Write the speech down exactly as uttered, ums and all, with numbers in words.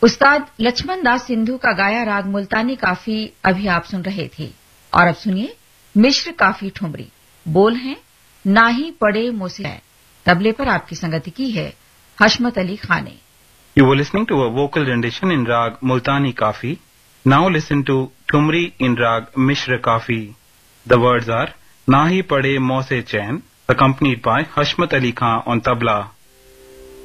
उस्ताद लक्ष्मण दास सिंधु का गाया राग मुल्तानी काफी अभी आप सुन रहे थे। और अब सुनिए मिश्र काफी ठुमरी। बोल हैं नाही पड़े मोसे। तबले पर आपकी संगति की है हशमत अली खान ने। You were listening to a vocal rendition in Rag Multani Kafi. Now listen to Thumri in Rag Mishra Kafi. The words are Nahi Pade Mose Chain, accompanied by Hashmat Ali Khan on tabla.